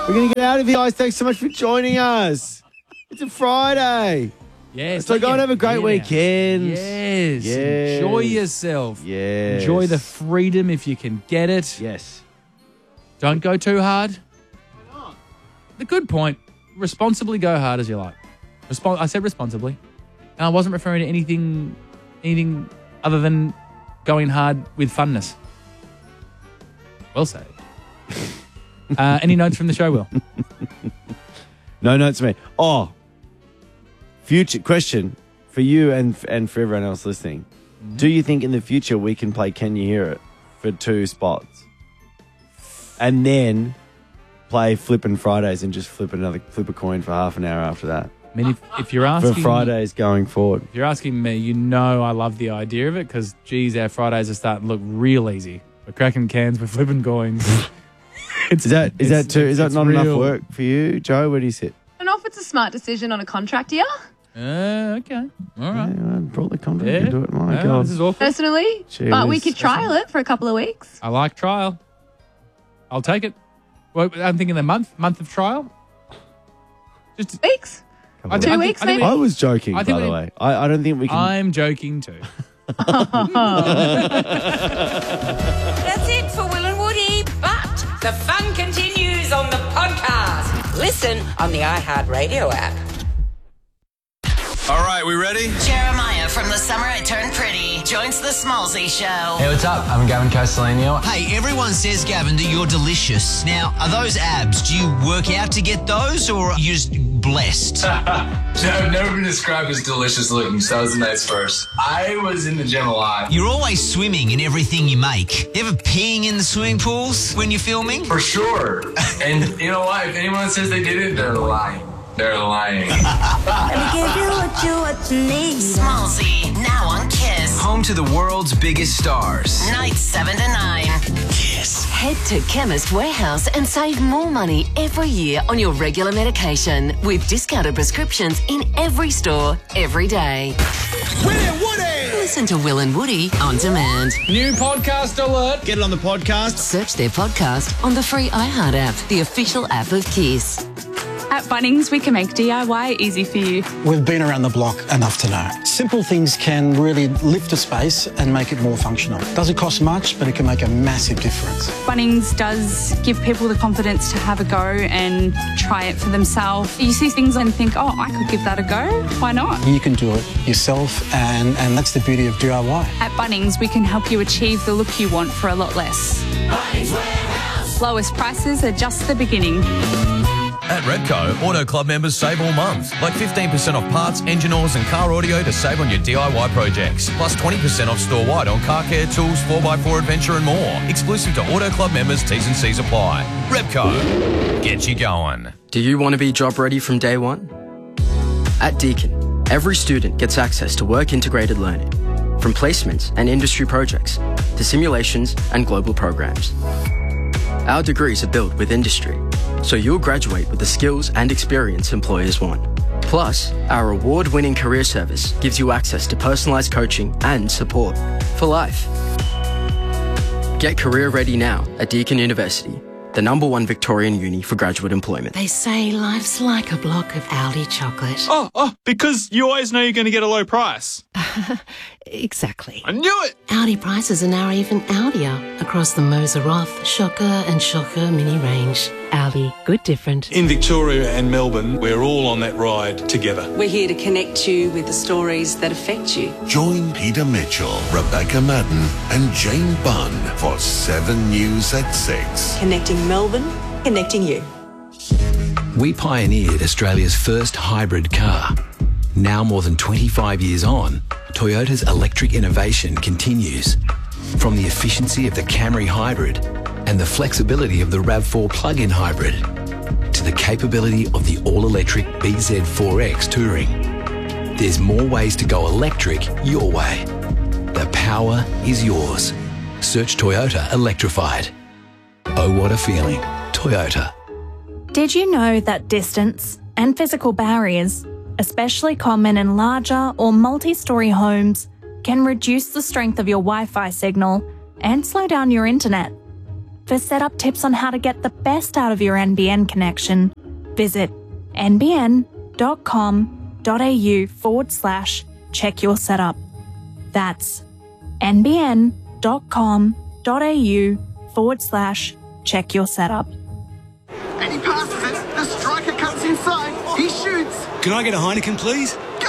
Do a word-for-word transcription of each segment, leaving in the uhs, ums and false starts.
We're going to get out of here, guys. Thanks so much for joining us. It's a Friday. Yes. So go and have a great weekend. Yes. Yes. Enjoy yourself. Yes. Enjoy the freedom if you can get it. Yes. Don't go too hard. Why not? The good point. Responsibly go hard as you like. Respon- I said responsibly. And I wasn't referring to anything anything other than going hard with funness. Well said. uh, any notes from the show, Will? No notes for me. Oh, future question for you and and for everyone else listening. Mm-hmm. Do you think in the future we can play Can You Hear It for two spots? And then play Flippin' Fridays and just flip another flip a coin for half an hour after that. I mean, if, if you're asking... For Fridays going forward. If you're asking me, you know I love the idea of it because, geez, our Fridays are starting to look real easy. We're cracking cans, we're flipping coins. Is that is that too? Is that not real. enough work for you, Joe? Where do you sit? I don't know if it's a smart decision on a contract year. Uh, okay. All right. Yeah, I brought the contract Yeah. into it. My Yeah, God. this is awful. Personally, Gee but we whiz. could trial it for a couple of weeks. I like trial. I'll take it. Well, I'm thinking a month, month of trial. Just Weeks? I, Two I, weeks, I, I, think maybe? I was joking, I by think the we- way. I, I don't think we can. I'm joking too. That's it for Will and Woody, but the fun continues on the podcast. Listen on the iHeartRadio app. All right, we ready? Jeremiah from The Summer I Turned Pretty joins the Smallsy Show. Hey, what's up? I'm Gavin Castellano. Hey, everyone says, Gavin, that you're delicious. Now, are those abs? Do you work out to get those, or are you just blessed? I've never been described as delicious looking, so that was a nice first. I was in the gym a lot. You're always swimming in everything you make. You ever peeing in the swimming pools when you're filming? For sure. And you know what? If anyone says they didn't, they're lying. They're lying. Smallsy, now on Kiss. Home to the world's biggest stars. Nights seven to nine. Kiss. Head to Chemist Warehouse and save more money every year on your regular medication with discounted prescriptions in every store, every day. Will and Woody! Listen to Will and Woody on demand. New podcast alert. Get it on the podcast. Search their podcast on the free iHeart app, the official app of Kiss. At Bunnings, we can make D I Y easy for you. We've been around the block enough to know. Simple things can really lift a space and make it more functional. Doesn't cost much, but it can make a massive difference. Bunnings does give people the confidence to have a go and try it for themselves. You see things and think, oh, I could give that a go. Why not? You can do it yourself, and, and that's the beauty of D I Y. At Bunnings, we can help you achieve the look you want for a lot less. Bunnings Warehouse. Lowest prices are just the beginning. At Repco, Auto Club members save all month. Like fifteen percent off parts, engine oils and car audio to save on your D I Y projects. Plus twenty percent off store-wide on car care, tools, four by four adventure and more. Exclusive to Auto Club members, T's and C's apply. Repco, get you going. Do you want to be job ready from day one? At Deakin, every student gets access to work-integrated learning, from placements and industry projects to simulations and global programs. Our degrees are built with industry, so you'll graduate with the skills and experience employers want. Plus, our award-winning career service gives you access to personalised coaching and support for life. Get career ready now at Deakin University, the number one Victorian uni for graduate employment. They say life's like a block of Aldi chocolate. Oh, oh, because you always know you're going to get a low price. Exactly. I knew it! Aldi prices are now even Aldier across the Moser Roth, Shocker and Shocker mini range. Aldi, good different. In Victoria and Melbourne, we're all on that ride together. We're here to connect you with the stories that affect you. Join Peter Mitchell, Rebecca Madden and Jane Bunn for seven News at six. Connecting Melbourne, connecting you. We pioneered Australia's first hybrid car. Now more than twenty-five years on, Toyota's electric innovation continues. From the efficiency of the Camry Hybrid and the flexibility of the RAV four plug-in hybrid to the capability of the all-electric B Z four X Touring. There's more ways to go electric your way. The power is yours. Search Toyota Electrified. Oh, what a feeling. Toyota. Did you know that distance and physical barriers, especially common in larger or multi-storey homes, can reduce the strength of your Wi-Fi signal and slow down your internet? For setup tips on how to get the best out of your N B N connection, visit nbn.com.au forward slash check your setup. That's nbn.com.au forward slash check your setup. And he passes it. The striker cuts inside. He shoots. Can I get a Heineken, please? Go!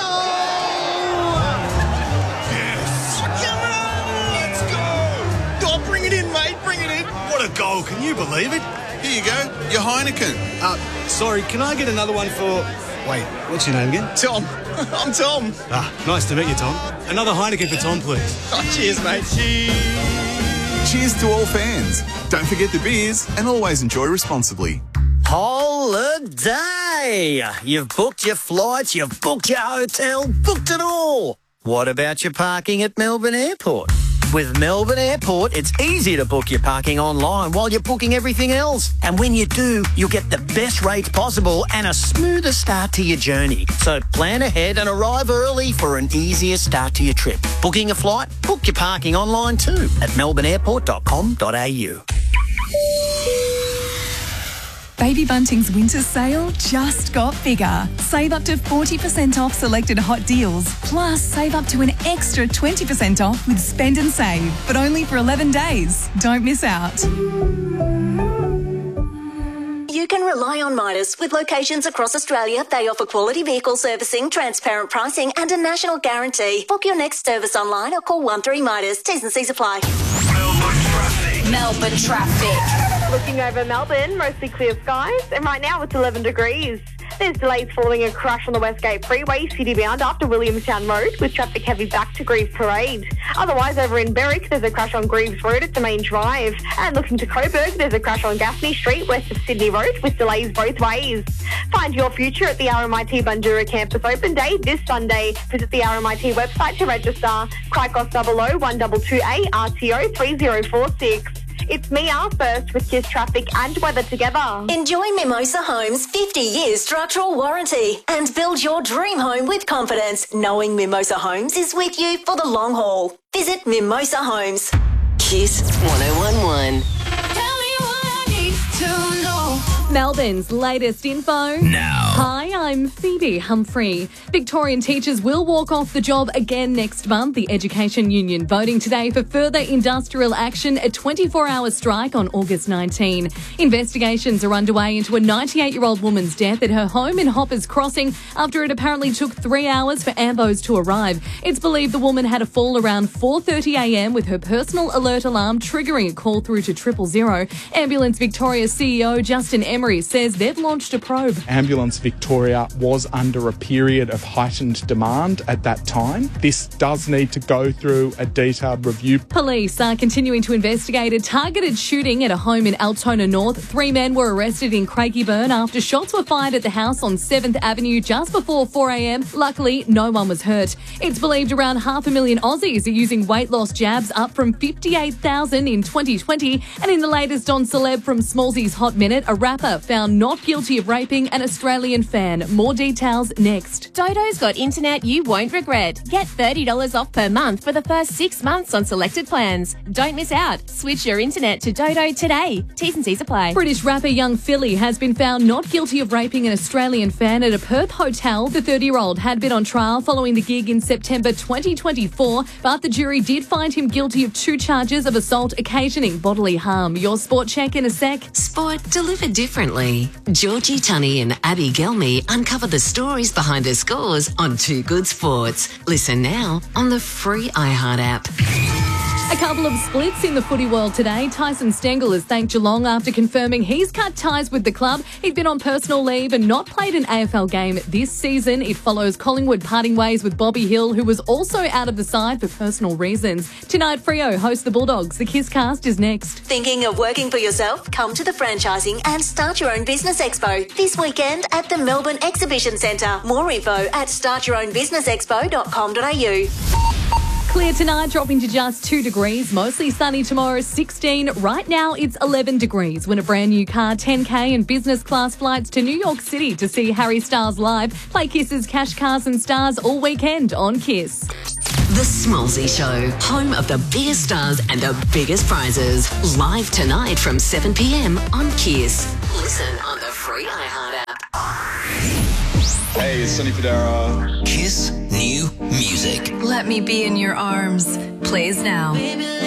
Yes. Let's go! Oh, bring it in, mate. Bring it in. What a goal. Can you believe it? Here you go. Your Heineken. Uh, sorry, can I get another one for... Wait, what's your name again? Tom. I'm Tom. Ah, nice to meet you, Tom. Another Heineken for Tom, please. Oh, cheers, mate. Cheers. Cheers to all fans. Don't forget the beers and always enjoy responsibly. Holiday! You've booked your flights, you've booked your hotel, booked it all. What about your parking at Melbourne Airport? With Melbourne Airport, it's easy to book your parking online while you're booking everything else. And when you do, you'll get the best rates possible and a smoother start to your journey. So plan ahead and arrive early for an easier start to your trip. Booking a flight? Book your parking online too at melbourne airport dot com dot a u. Baby Bunting's winter sale just got bigger. Save up to forty percent off selected hot deals. Plus, save up to an extra twenty percent off with Spend and Save, but only for eleven days. Don't miss out. You can rely on Midas. With locations across Australia, they offer quality vehicle servicing, transparent pricing and a national guarantee. Book your next service online or call one three Midas. T's and C's apply. Melbourne traffic. Melbourne traffic. Looking over Melbourne, mostly clear skies, and right now it's eleven degrees. There's delays following a crash on the Westgate Freeway, city bound after Williamstown Road, with traffic heavy back to Greaves Parade. Otherwise, over in Berwick, there's a crash on Greaves Road at Domain Drive. And looking to Coburg, there's a crash on Gaffney Street, west of Sydney Road, with delays both ways. Find your future at the R M I T Bundoora Campus Open Day this Sunday. Visit the R M I T website to register. Cricos double oh one two two A R T O three oh four six. It's Mia first with Kiss Traffic and weather together. Enjoy Mimosa Homes' fifty year structural warranty and build your dream home with confidence, knowing Mimosa Homes is with you for the long haul. Visit Mimosa Homes. Kiss one oh one one. Melbourne's latest info. Now. Hi, I'm Phoebe Humphrey. Victorian teachers will walk off the job again next month. The Education Union voting today for further industrial action, a twenty-four hour strike on August nineteenth. Investigations are underway into a ninety-eight-year-old woman's death at her home in Hoppers Crossing after it apparently took three hours for ambos to arrive. It's believed the woman had a fall around four thirty a m with her personal alert alarm triggering a call through to triple zero. Ambulance Victoria C E O Justin Emery says they've launched a probe. Ambulance Victoria was under a period of heightened demand at that time. This does need to go through a detailed review. Police are continuing to investigate a targeted shooting at a home in Altona North. Three men were arrested in Craigieburn after shots were fired at the house on seventh Avenue just before four a m. Luckily, no one was hurt. It's believed around half a million Aussies are using weight loss jabs, up from fifty-eight thousand in twenty twenty. And in the latest on Celeb from Smallsy's Hot Minute, a rapper found not guilty of raping an Australian fan. More details next. Dodo's got internet you won't regret. Get thirty dollars off per month for the first six months on selected plans. Don't miss out. Switch your internet to Dodo today. T's and C's apply. British rapper Young Philly has been found not guilty of raping an Australian fan at a Perth hotel. The thirty-year-old had been on trial following the gig in September twenty twenty-four, but the jury did find him guilty of two charges of assault occasioning bodily harm. Your sport check in a sec. Sport delivered differently. Georgie Tunney and Abby Gelmy uncover the stories behind their scores on Two Good Sports. Listen now on the free iHeart app. A couple of splits in the footy world today. Tyson Stengel has thanked Geelong after confirming he's cut ties with the club. He'd been on personal leave and not played an A F L game this season. It follows Collingwood parting ways with Bobby Hill, who was also out of the side for personal reasons. Tonight, Freo hosts the Bulldogs. The Kiss Cast is next. Thinking of working for yourself? Come to the Franchising and Start Your Own Business Expo this weekend at the Melbourne Exhibition Centre. More info at start your own business expo dot com dot a u. Clear tonight, dropping to just two degrees. Mostly sunny tomorrow, sixteen. Right now, it's eleven degrees. Win a brand new car, ten K and business class flights to New York City to see Harry Styles live. Play Kiss's Cash Cars and Stars all weekend on Kiss. The Smallsy Show, home of the biggest stars and the biggest prizes. Live tonight from seven p.m. on Kiss. Listen on the free iHeart app. Hey, it's Sonny Fodera. Kiss New Music. Let Me Be in Your Arms plays now.